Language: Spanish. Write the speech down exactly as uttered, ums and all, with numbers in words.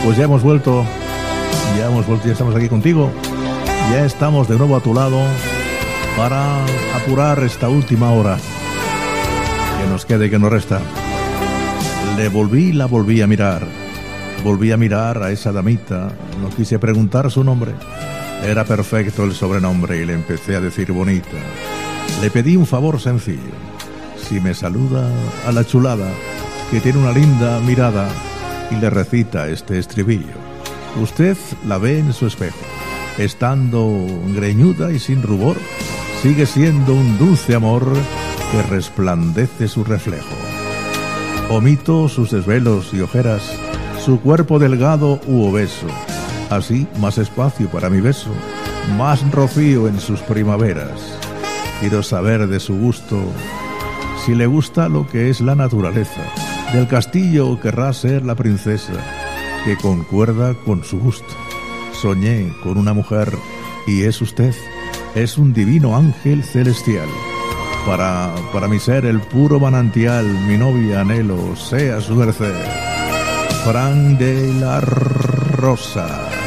Pues ya hemos vuelto, ya hemos vuelto, ya estamos aquí contigo, ya estamos de nuevo a tu lado para apurar esta última hora que nos quede, que nos resta. Le volví, la volví a mirar, volví a mirar a esa damita, no quise preguntar su nombre, era perfecto el sobrenombre y le empecé a decir bonita. Le pedí un favor sencillo, si me saluda a la chulada, que tiene una linda mirada, y le recita este estribillo. Usted la ve en su espejo, estando greñuda y sin rubor, sigue siendo un dulce amor que resplandece su reflejo. Omito sus desvelos y ojeras, su cuerpo delgado u obeso, así más espacio para mi beso, más rocío en sus primaveras. Quiero saber de su gusto, si le gusta lo que es la naturaleza. Del castillo querrá ser la princesa, que concuerda con su gusto. Soñé con una mujer, y es usted, es un divino ángel celestial. Para, para mi ser el puro manantial, mi novia anhelo sea su merced. Fran de la Rosa.